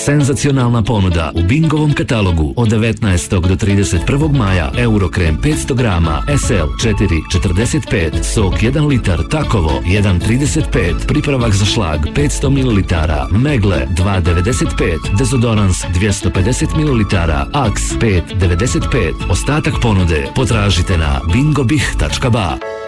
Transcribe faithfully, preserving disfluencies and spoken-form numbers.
Senzacionalna ponuda u Bingovom katalogu od devetnaestog do trideset prvog maja. Eurokrem petsto grama, S L četiri četrdeset pet, sok jedan litar, Takovo jedan trideset pet, pripravak za šlag petsto mililitara, Megle dva devedeset pet, dezodorans dvjesto pedeset mililitara, Axe pet devedeset pet. Ostatak ponude potražite na bingobih tačka ba.